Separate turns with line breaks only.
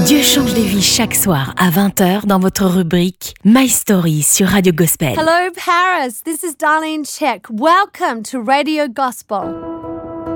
Dieu change des vies chaque soir à 20h dans votre rubrique My Story sur Radio Gospel.
Hello Paris, this is Darlene Check. Welcome to Radio Gospel.